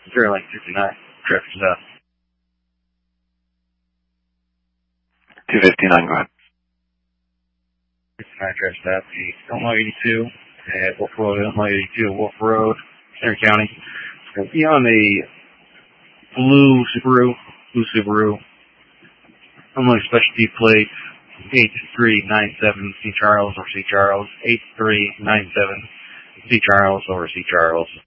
Link 59, traffic south. 259, go ahead. 59, traffic south, Illinois 82, at Wolf Road, Illinois 82, Wolf Road, Center County. It's going to be on a blue Subaru, Illinois specialty plate, 8397 C. Charles over C. Charles, 8397 C. Charles over C. Charles.